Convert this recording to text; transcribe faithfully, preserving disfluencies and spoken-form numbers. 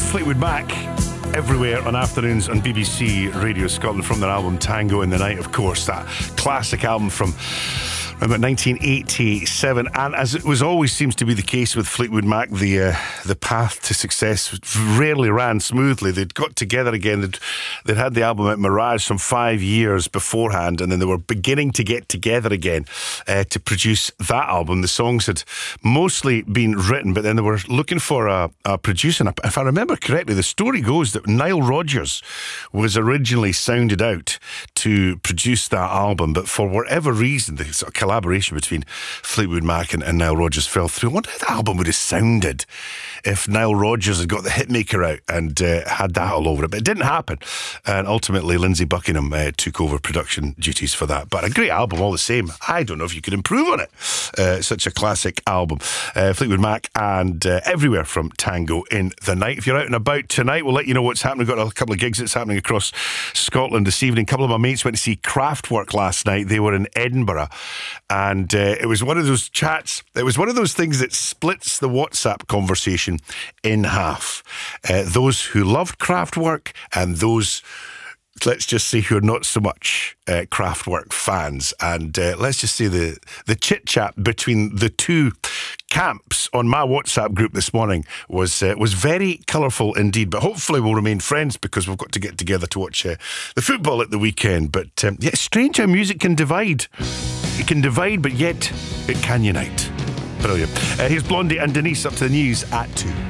Fleetwood Mac everywhere on afternoons on B B C Radio Scotland from their album Tango in the Night, of course, that classic album from about nineteen eighty-seven. And as it was always seems to be the case with Fleetwood Mac, the uh, the path to success rarely ran smoothly. They'd got together again. They'd, they'd had the album at Mirage some five years beforehand, and then they were beginning to get together again uh, to produce that album. The songs had mostly been written, but then they were looking for a, a producer. And if I remember correctly, the story goes that Nile Rodgers was originally sounded out to produce that album, but for whatever reason, the sort of collaboration between Fleetwood Mac and, and Nile Rodgers fell through. I wonder how the album would have sounded if Nile Rodgers had got the hitmaker out and uh, had that all over it. But it didn't happen. And ultimately, Lindsey Buckingham uh, took over production duties for that. But a great album all the same. I don't know if you could improve on it. Uh, such a classic album. Uh, Fleetwood Mac and uh, everywhere from Tango in the Night. If you're out and about tonight, we'll let you know what's happening. We've got a couple of gigs that's happening across Scotland this evening. A couple of my mates went to see Kraftwerk last night. They were in Edinburgh. And uh, it was one of those chats, it was one of those things that splits the WhatsApp conversation in half. Uh, those who loved Kraftwerk and those, let's just say, who are not so much uh, Kraftwerk fans. And uh, let's just say the, the chit-chat between the two camps on my WhatsApp group this morning was uh, was very colourful indeed. But hopefully we'll remain friends because we've got to get together to watch uh, the football at the weekend. But um, yeah, it's strange how music can divide. It can divide, but yet it can unite. Brilliant. Uh, here's Blondie and Denise up to the news at two.